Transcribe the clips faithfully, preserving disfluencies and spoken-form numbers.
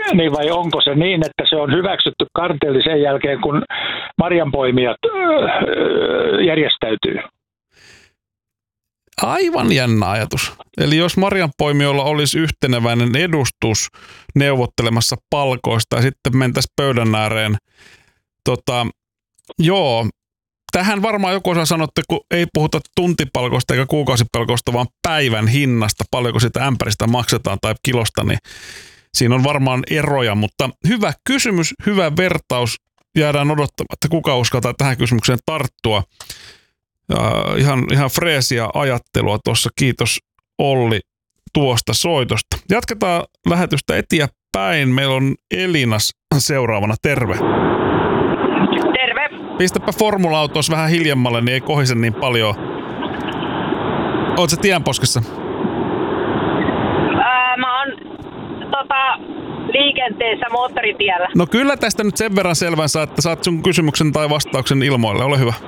niin vai onko se niin, että se on hyväksytty kartelli sen jälkeen, kun marjanpoimijat järjestäytyy? Aivan jännä ajatus. Eli jos marjanpoimijoilla olisi yhteneväinen edustus neuvottelemassa palkoista ja sitten mentäisiin pöydän ääreen, tota, joo, tähän varmaan joku osaa sanoa, että kun ei puhuta tuntipalkoista eikä kuukausipalkoista, vaan päivän hinnasta, paljonko sitä ämpäristä maksetaan tai kilosta, niin siinä on varmaan eroja, mutta hyvä kysymys, hyvä vertaus. Jäädään odottamaan, että kuka uskaltaa tähän kysymykseen tarttua. Ja ihan, ihan freesiä ajattelua tuossa. Kiitos Olli tuosta soitosta. Jatketaan lähetystä eteenpäin. Meillä on Elinas seuraavana. Terve. Terve. Pistäpä formula-autossa vähän hiljemmalle, niin ei kohise niin paljon. Oot sä tienposkessa? Ää, mä oon tota, liikenteessä moottoritiellä. No kyllä tästä nyt sen verran selvän saa, että saat sun kysymyksen tai vastauksen ilmoille. Ole hyvä.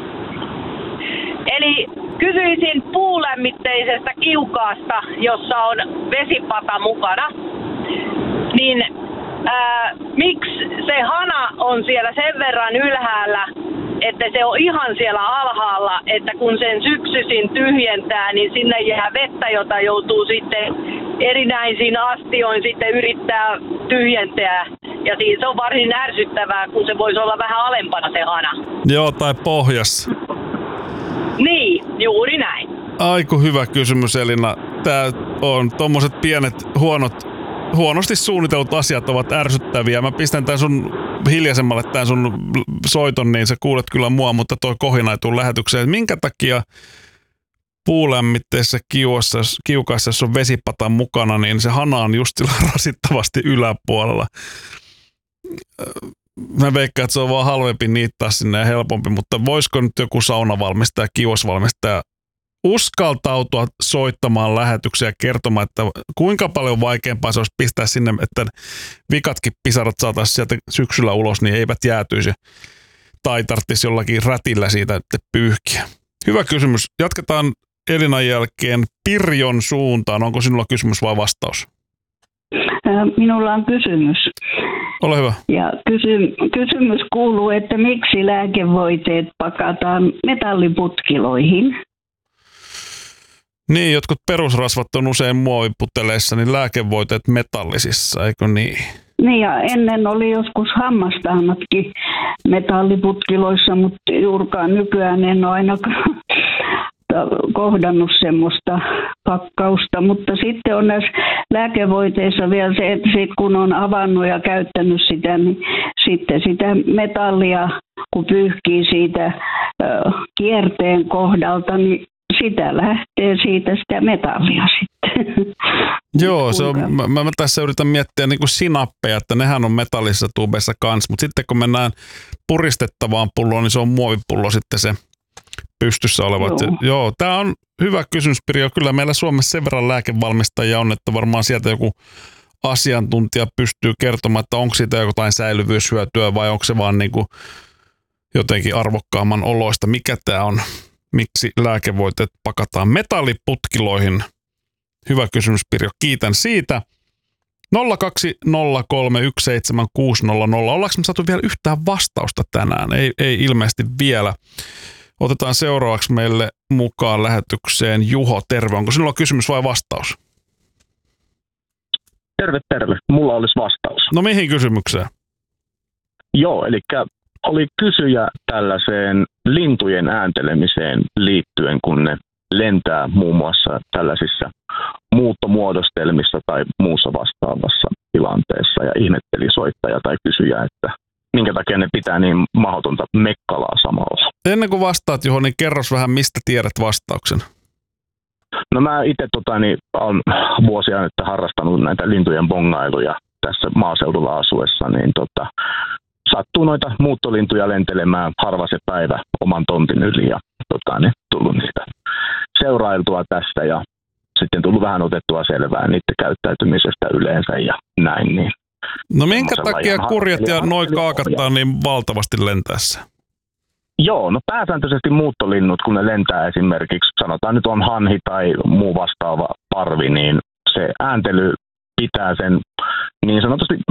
Eli kysyisin puulämmitteisestä kiukaasta, jossa on vesipata mukana. Niin ää, miksi se hana on siellä sen verran ylhäällä, että se on ihan siellä alhaalla, että kun sen syksyisin tyhjentää, niin sinne jää vettä, jota joutuu sitten erinäisiin astioin sitten yrittää tyhjentää. Ja siis se on varsin ärsyttävää, kun se voisi olla vähän alempana se hana. Joo, tai pohjas. Niin, juuri näin. Aiku hyvä kysymys, Elina. Tää on tommoset pienet huonot, huonosti suunnitellut asiat ovat ärsyttäviä. Mä pistän tän sun hiljaisemmalle tän sun soiton, niin sä kuulet kyllä mua, mutta toi kohina ei tule lähetykseen. Minkä takia puulämmitteisessä kiuassa, kiukaassa, jos on vesipata mukana, niin se hana on just sillä rasittavasti yläpuolella. Mä veikkaan, että se on vaan halvempi niittää sinne ja helpompi, mutta voisiko nyt joku saunavalmistaja, kiuasvalmistaja uskaltautua soittamaan lähetyksiä ja kertomaan, että kuinka paljon vaikeampaa se olisi pistää sinne, että vikatkin pisarat saataisiin sieltä syksyllä ulos, niin eivät jäätyisi tai tarvitsisi jollakin rätillä siitä että pyyhkiä. Hyvä kysymys. Jatketaan Elinan jälkeen Pirjon suuntaan. Onko sinulla kysymys vai vastaus? Minulla on kysymys. Ole hyvä. Ja kysy- kysymys kuuluu, että miksi lääkevoiteet pakataan metalliputkiloihin? Niin, jotkut perusrasvat on usein muoviputeleissa, niin lääkevoiteet metallisissa, eikö niin? Niin, ja ennen oli joskus hammastahnatkin metalliputkiloissa, mutta juurikaan nykyään en ole ainakaan kohdannut semmoista pakkausta, mutta sitten on näissä lääkevoiteissa vielä se, että sit kun on avannut ja käyttänyt sitä, niin sitten sitä metallia, kun pyyhkii siitä ö, kierteen kohdalta, niin sitä lähtee siitä sitä metallia sitten. Joo, se on, mä, mä tässä yritän miettiä niin kuin sinappeja, että nehän on metallisissa tuubeissa kanssa, mutta sitten kun mennään puristettavaan pulloon, niin se on muovipullo sitten se pystyssä oleva. Joo, joo tämä on hyvä kysymys, Pirjo. Kyllä meillä Suomessa sen verran lääkevalmistajia on, että varmaan sieltä joku asiantuntija pystyy kertomaan, että onko siitä jotain säilyvyyshyötyä vai onko se vaan niin kuin jotenkin arvokkaamman oloista. Mikä tämä on? Miksi lääkevoiteet pakataan metalliputkiloihin? Hyvä kysymys, Pirjo. Kiitän siitä. nolla kaksi nolla kolme yksi seitsemän kuusi nolla nolla. Ollaanko me saatu vielä yhtään vastausta tänään? Ei, ei ilmeisesti vielä. Otetaan seuraavaksi meille mukaan lähetykseen Juho. Terve. Onko sinulla kysymys vai vastaus? Terve, terve. Mulla olisi vastaus. No mihin kysymykseen? Joo, eli oli kysyjä tällaiseen lintujen ääntelemiseen liittyen, kun ne lentää muun muassa tällaisissa muuttomuodostelmissa tai muussa vastaavassa tilanteessa. Ja ihmetteli soittaja tai kysyjä, että minkä takia ne pitää niin mahdotonta mekkalaa samalla. Ennen kuin vastaat, Juho, niin kerros vähän, mistä tiedät vastauksen. No mä itse tota, niin, olen vuosia nyt harrastanut näitä lintujen bongailuja tässä maaseudulla asuessa, niin tota, sattuu noita muuttolintuja lentelemään harva se päivä oman tontin yli ja tota, niin, tullut niitä seurailtua tästä ja sitten tullut vähän otettua selvää niiden käyttäytymisestä yleensä ja näin. Niin. No minkä takia kurjat ja noi kaakattaa niin valtavasti lentäessä? Joo, no pääsääntöisesti muuttolinnut, kun ne lentää esimerkiksi, sanotaan nyt on hanhi tai muu vastaava parvi, niin se ääntely pitää sen niin sanotusti